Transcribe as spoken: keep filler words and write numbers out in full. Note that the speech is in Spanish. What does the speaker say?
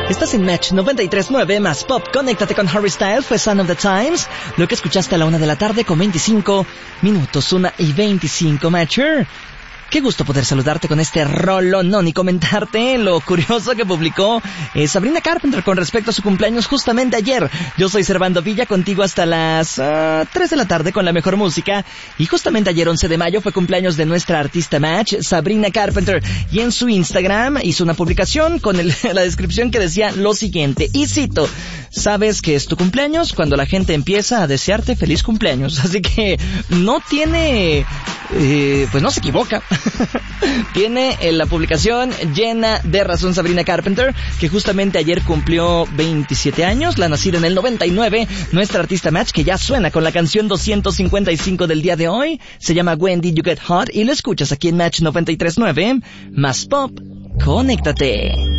Estás en Match noventa y tres punto nueve más Pop. Conéctate con Harry Styles, fue Son of the Times. Lo que escuchaste a la una de la tarde con veinticinco minutos, una y veinticinco, Matcher. Qué gusto poder saludarte con este rolonón y comentarte lo curioso que publicó eh, Sabrina Carpenter con respecto a su cumpleaños justamente ayer. Yo soy Servando Villa, contigo hasta las uh, tres de la tarde con la mejor música. Y justamente ayer, once de mayo, fue cumpleaños de nuestra artista Match, Sabrina Carpenter. Y en su Instagram hizo una publicación con el, la descripción que decía lo siguiente, y cito: sabes que es tu cumpleaños cuando la gente empieza a desearte feliz cumpleaños. Así que no tiene... Eh, pues no se equivoca. Tiene en la publicación llena de razón Sabrina Carpenter, que justamente ayer cumplió veintisiete años, la nacida en el noventa y nueve, nuestra artista Match, que ya suena con la canción doscientos cincuenta y cinco del día de hoy. Se llama When Did You Get Hot y lo escuchas aquí en Match noventa y tres punto nueve más Pop. Conéctate.